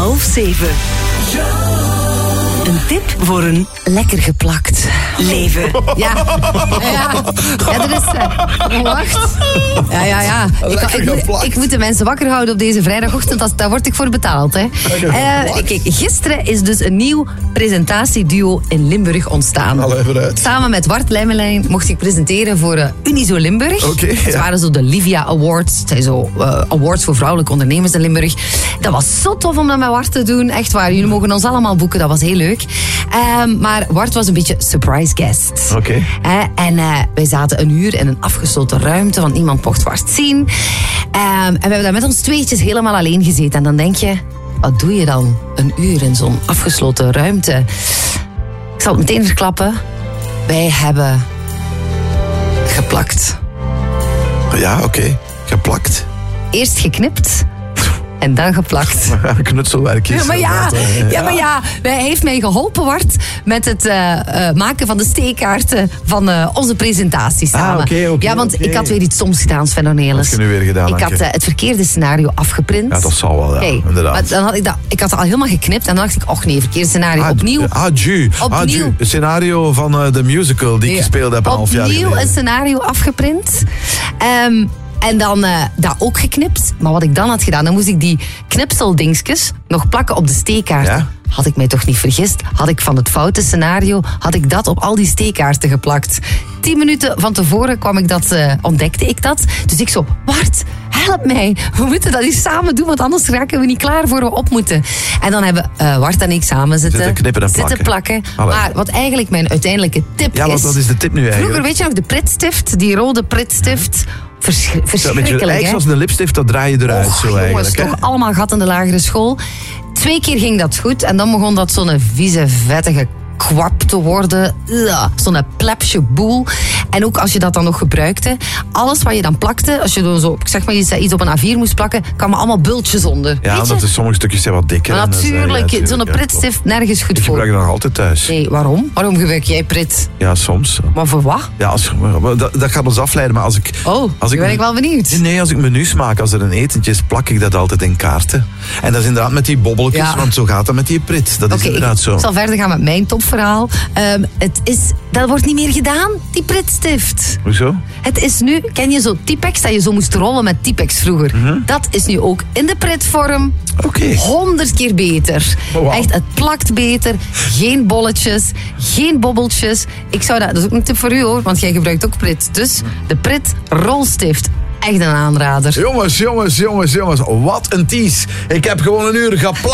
6:30. Een tip voor een lekker geplakt leven. Ja, er is... wacht. Ja. Ik moet de mensen wakker houden op deze vrijdagochtend. Daar word ik voor betaald. Hè. Kijk, gisteren is dus een nieuw presentatieduo in Limburg ontstaan. Samen met Wart Lemmelijn mocht ik presenteren voor Unizo Limburg. Het waren zo de Livia Awards. Het zijn zo awards voor vrouwelijke ondernemers in Limburg. Dat was zo tof om dat met Wart te doen. Echt waar, jullie mogen ons allemaal boeken. Dat was heel leuk. Maar Wart was een beetje surprise guest. En wij zaten een uur in een afgesloten ruimte, want niemand mocht Wart zien. En we hebben daar met ons tweetjes helemaal alleen gezeten. En dan denk je, wat doe je dan een uur in zo'n afgesloten ruimte? Ik zal het meteen verklappen. Wij hebben geplakt. Ja, oké. Geplakt. Eerst geknipt. En dan geplakt. Knutselwerkjes. Maar hij heeft mij geholpen, Wart, met het maken van de steekkaarten van onze presentatie samen. Okay. Want ik had weer iets stoms gedaan, Sven Ornelis. Wat heb je nu weer gedaan? Ik had het verkeerde scenario afgeprint. Ja, dat zal wel, inderdaad. Maar dan had ik had het al helemaal geknipt en dan dacht ik, och nee, verkeerde scenario, opnieuw. Opnieuw. Het scenario van de musical die ik gespeeld heb een half jaar geleden. Opnieuw een scenario afgeprint. En dan dat ook geknipt. Maar wat ik dan had gedaan, dan moest ik die knipseldingsjes nog plakken op de steekkaarten. Ja? Had ik mij toch niet vergist? Had ik van het foute scenario, had ik dat op al die steekkaarten geplakt. 10 minuten van tevoren ontdekte ik dat. Dus ik zo, Wart, help mij. We moeten dat eens samen doen, want anders raken we niet klaar voor we op moeten. En dan hebben Wart en ik samen zitten plakken. Maar wat eigenlijk mijn uiteindelijke tip is... Ja, wat is de tip nu eigenlijk? Vroeger, weet je nog, de pritstift, die rode pritstift... Verschrikkelijk, eigenlijk zoals een lipstift, dat draai je eruit. Zo jongens, toch allemaal gat in de lagere school. 2 keer ging dat goed en dan begon dat zo'n vieze, vettige kwap te worden. Zo'n plepsje boel. En ook als je dat dan nog gebruikte, alles wat je dan plakte, als je dan zo, zeg maar, iets op een A4 moest plakken, kwamen allemaal bultjes onder. Ja, omdat sommige stukjes zijn wat dikker. Maar natuurlijk, zo'n pritstift nergens goed voor. Ik gebruik dat nog altijd thuis. Nee, waarom? Waarom gebruik jij prit? Ja, soms. Maar voor wat? Ja, dat gaat ons afleiden, maar als ik... ben ik wel benieuwd. Nee, als ik menus maak, als er een etentje is, plak ik dat altijd in kaarten. En dat is inderdaad met die bobbeltjes, want zo gaat dat met die prit. Dat is inderdaad zo. Ik zal verder gaan met mijn topverhaal. Dat wordt niet meer gedaan, die pritstift. Hoezo? Het is nu, ken je zo Tipex, dat je zo moest rollen met Tipex vroeger? Dat is nu ook in de pritvorm 100 keer beter. Echt, het plakt beter. Geen bolletjes, geen bobbeltjes. Dat is ook een tip voor u hoor, want jij gebruikt ook prit. Dus de prit rolstift. Echt een aanrader. Jongens. Wat een tease. Ik heb gewoon een uur geplakt.